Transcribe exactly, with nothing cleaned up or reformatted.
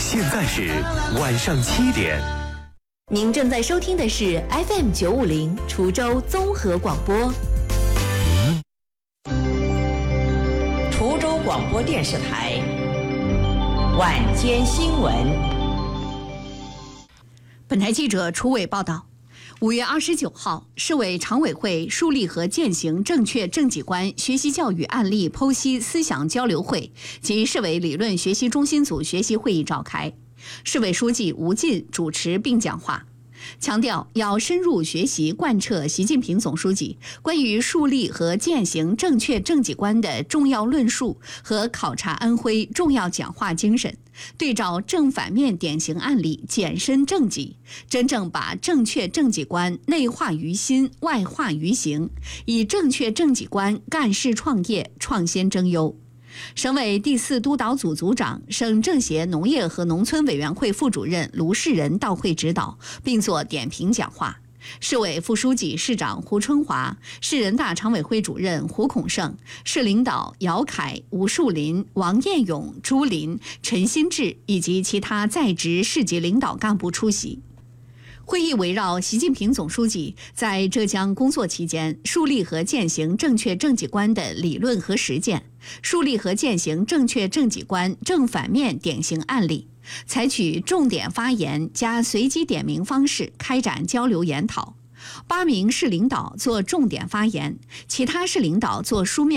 现在是晚上七点。 您正在收听的是 F M 九五零滁州综合广播。 滁州广播电视台晚间新闻。 本台记者楚伟报道，五月二十九号，市委常委会树立和践行正确政绩观学习教育案例剖析思想交流会及市委理论学习中心组学习会议召开，市委书记吴进主持并讲话，强调要深入学习贯彻习近平总书记关于树立和践行正确政绩观的重要论述和考察安徽重要讲话精神，对照正反面典型案例检深政绩，真正把正确政绩观内化于心，外化于行，以正确政绩观干事创业，创新争优。省委第四督导组组长、省政协农业和农村委员会副主任卢世仁到会指导，并作点评讲话。市委副书记、市长胡春华，市人大常委会主任胡孔胜，市领导姚凯、吴树林、王彦勇、朱林、陈新志以及其他在职市级领导干部出席。会议围绕习近平总书记在浙江工作期间树立和践行正确政绩观的理论和实践，树立和践行正确政绩观正反面典型案例，采取重点发言加随机点名方式开展交流研讨。八名市领导做重点发言，其他市领导做书面